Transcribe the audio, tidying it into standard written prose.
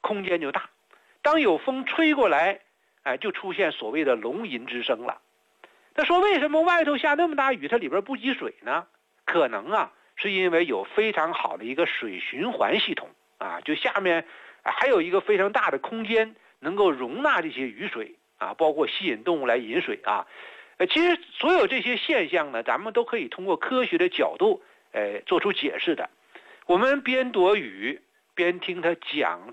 空间就大。当有风吹过来，就出现所谓的龙吟之声了。他说为什么外头下那么大雨，它里边不积水呢？可能是因为有非常好的一个水循环系统就下面还有一个非常大的空间能够容纳这些雨水包括吸引动物来饮水其实所有这些现象呢，咱们都可以通过科学的角度做出解释的。我们边躲雨边听他讲